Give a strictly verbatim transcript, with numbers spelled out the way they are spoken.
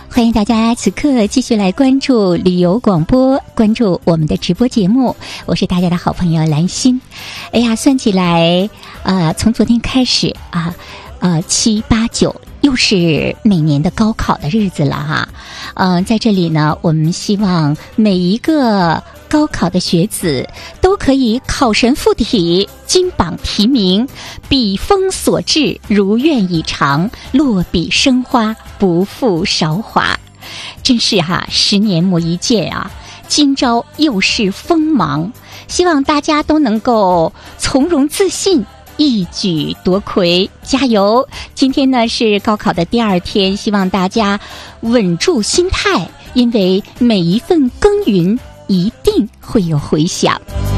欢迎大家此刻继续来关注旅游广播，关注我们的直播节目，我是大家的好朋友兰心。哎呀，算起来呃，从昨天开始啊，呃，七八九又是每年的高考的日子了哈。嗯、呃，在这里呢，我们希望每一个高考的学子都可以考神附体，金榜题名，笔锋所至，如愿以偿，落笔生花，不负韶华。真是哈、啊，十年磨一剑啊，今朝又是锋芒。希望大家都能够从容自信，一举夺魁，加油！今天呢是高考的第二天，希望大家稳住心态，因为每一份耕耘一定会有回响。